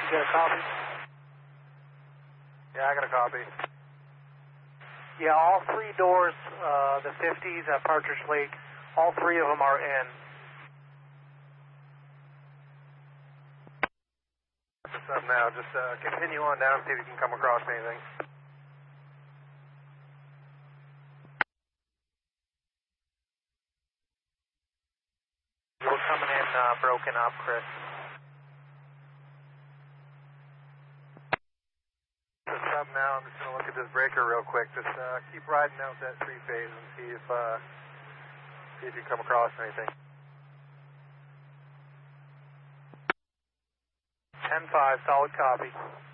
get a copy? Yeah, I got a copy. Yeah, all three doors, the 50s at Partridge Lake, all three of them are in. What's up now? Just continue on down, see if you can come across anything. You're coming in broken up, Chris. What's up now? I'm just going to look at this breaker real quick. Just keep riding out that three-phase and see if you come across anything. 10-5, solid copy.